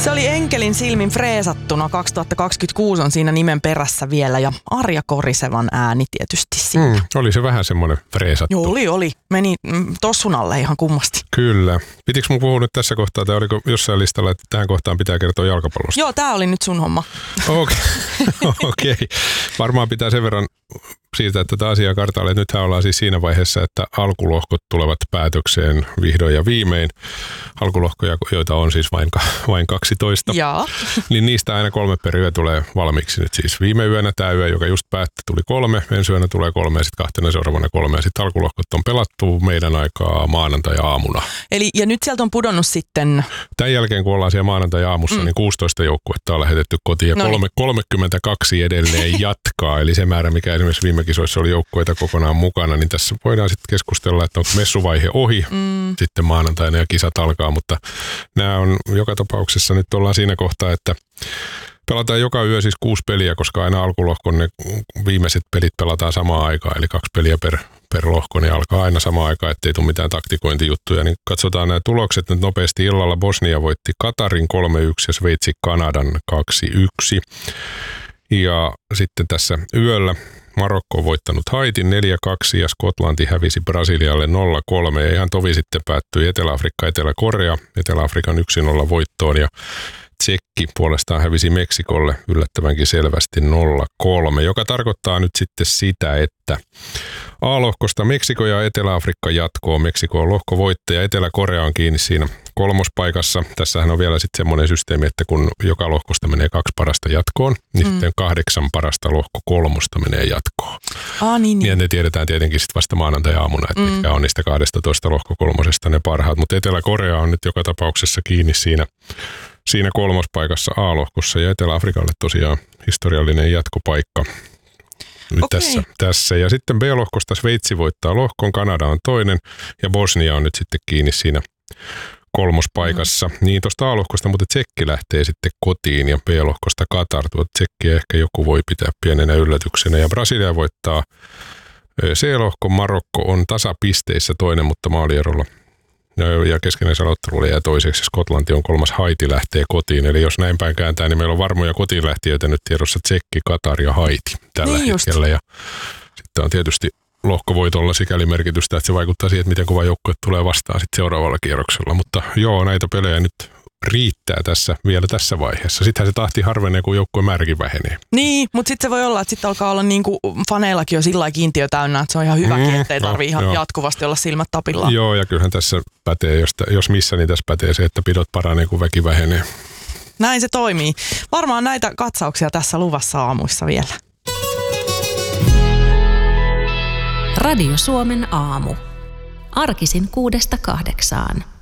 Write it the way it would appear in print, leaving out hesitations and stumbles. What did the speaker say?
Se oli Enkelin silmin freesattuna. 2026 on siinä nimen perässä vielä ja Arja Korisevan ääni tietysti siinä. Oli se vähän semmoinen freesattu. Joo, oli. Meni tossun alle ihan kummasti. Kyllä. Pitikö mun puhua nyt tässä kohtaa, tai oliko jossain listalla, että tähän kohtaan pitää kertoa jalkapallosta? Joo, tää oli nyt sun homma. Okei. Varmaan pitää sen verran siirtää tätä asiaa kartalle. Nythän ollaan siis siinä vaiheessa, että alkulohkot tulevat päätökseen vihdoin ja viimein. Alkulohkoja, joita on siis vain 12. Jaa. Niin niistä aina 3 per yö tulee valmiiksi nyt siis. Viime yönä tämä yö, joka just päätti, tuli 3. Ensi yönä tulee 3 ja sitten 2 seuraavana 3. Ja sitten alkulohkot on pelattu meidän aikaa maanantai-aamuna. Eli ja nyt sieltä on pudonnut sitten... Tämän jälkeen, kun ollaan siellä maanantai-aamussa, niin 16 joukkuetta on lähetetty kotiin ja 32 edelleen jatkaa. Eli se määrä, mikä esimerkiksi viime kisoissa oli joukkueita kokonaan mukana, niin tässä voidaan sitten keskustella, että onko messuvaihe ohi sitten maanantaina ja kisat alkaa, mutta nämä on joka tapauksessa nyt ollaan siinä kohtaa, että pelataan joka yö siis 6 peliä, koska aina alkulohkon ne viimeiset pelit pelataan samaan aikaan, eli 2 peliä per lohko, niin alkaa aina samaan aikaan, ettei tule mitään taktikointijuttuja. Niin katsotaan nämä tulokset nyt nopeasti. Illalla Bosnia voitti Katarin 3-1 ja Sveitsi Kanadan 2-1. Ja sitten tässä yöllä Marokko on voittanut Haitin 4-2 ja Skotlanti hävisi Brasilialle 0-3. Ja ihan tovi sitten päättyi Etelä-Afrikka, Etelä-Korea, Etelä-Afrikan 1-0 voittoon ja Tsekki puolestaan hävisi Meksikolle yllättävänkin selvästi 0-3, joka tarkoittaa nyt sitten sitä, että A-lohkosta Meksiko ja Etelä-Afrikka jatkoo. Meksiko on lohkovoittaja, Etelä-Korea on kiinni siinä 3. paikassa. Tässähän on vielä sitten semmoinen systeemi, että kun joka lohkosta menee 2 parasta jatkoon, niin sitten 8 parasta lohko 3 menee jatkoon. Niin. Ja ne tiedetään tietenkin sitten vasta maanantai-aamuna, että mitkä on niistä 12 lohko 3 ne parhaat. Mutta Etelä-Korea on nyt joka tapauksessa kiinni siinä 3. paikassa A-lohkossa ja Etelä-Afrikalle tosiaan historiallinen jatkopaikka nyt tässä. Ja sitten B-lohkosta Sveitsi voittaa lohkon, Kanada on toinen ja Bosnia on nyt sitten kiinni siinä 3. paikassa. Niin tuosta A-lohkosta, mutta Tsekki lähtee sitten kotiin ja B-lohkosta Katar. Tsekkiä ehkä joku voi pitää pienenä yllätyksenä ja Brasilia voittaa C-lohkon, Marokko on tasapisteissä toinen, mutta maalierolla. Ja keskinäisellä ottelulla jää toiseksi. Skotlanti on 3, Haiti lähtee kotiin. Eli jos näin päin kääntää, niin meillä on varmoja kotiinlähtiöitä nyt tiedossa Tsekki, Katar ja Haiti tällä hetkellä. Ja sitten on tietysti lohkovoitolla sikäli merkitystä, että se vaikuttaa siihen, että miten kova joukkue tulee vastaan sitten seuraavalla kierroksella. Mutta joo, näitä pelejä nyt riittää vielä tässä vaiheessa. Sittenhän se tahti harvenee, kun joukkueen määräkin vähenee. Niin, mutta sitten se voi olla, että sitten alkaa olla niin kuin faneillakin jo sillä lailla kiintiö täynnä, että se on ihan hyväkin, ettei tarvitse ihan jatkuvasti olla silmät tapillaan. Joo, ja kyllähän tässä pätee, jos missä, niin tässä pätee se, että pidot paranee, kun väki vähenee. Näin se toimii. Varmaan näitä katsauksia tässä luvassa aamuissa vielä. Radio Suomen aamu. Arkisin 6–8.